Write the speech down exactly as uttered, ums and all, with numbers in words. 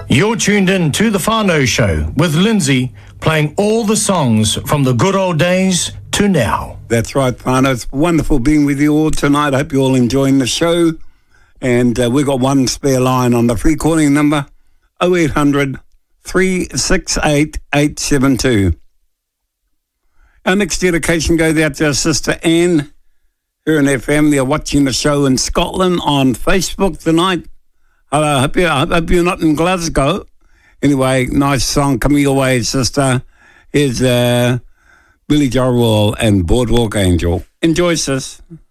You're tuned in to The Whānau Show with Lindsay, playing all the songs from the good old days to now. That's right, Whānau. It's wonderful being with you all tonight. I hope you're all enjoying the show. And uh, we've got one spare line on the free calling number, oh eight hundred, three six eight, eight seven two. Our next dedication goes out to our sister Anne. Her and her family are watching the show in Scotland on Facebook tonight. Hello, I hope, you, I hope you're not in Glasgow. Anyway, nice song coming your way, sister. Here's uh, Billy Joel and Boardwalk Angel. Enjoy, sis.